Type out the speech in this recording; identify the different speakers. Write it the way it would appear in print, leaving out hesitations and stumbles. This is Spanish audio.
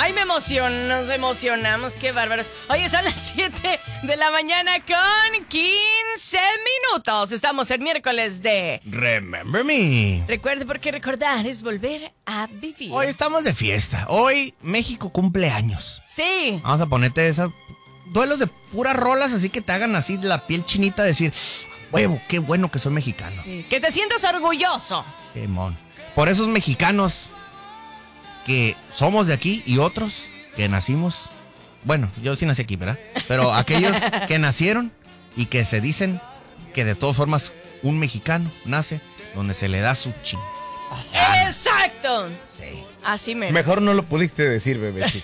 Speaker 1: Ay, nos emocionamos, qué bárbaros. Oye, son las 7 de la mañana con 15 minutos. Estamos el miércoles de
Speaker 2: Remember Me.
Speaker 1: Recuerde, porque recordar es volver a vivir.
Speaker 2: Hoy estamos de fiesta. Hoy México cumple años.
Speaker 1: Sí.
Speaker 2: Vamos a ponerte esas duelos de puras rolas, así que te hagan así la piel chinita, decir, huevo, qué bueno que soy mexicano.
Speaker 1: Sí, que te sientas orgulloso.
Speaker 2: Qué mon. Por esos mexicanos que somos de aquí y otros que nacimos. Bueno, yo sí nací aquí, ¿verdad? Pero aquellos que nacieron y que se dicen que de todas formas un mexicano nace donde se le da su ching.
Speaker 1: ¡Exacto!
Speaker 2: Sí.
Speaker 1: Así mero.
Speaker 3: Mejor no lo pudiste decir, bebé.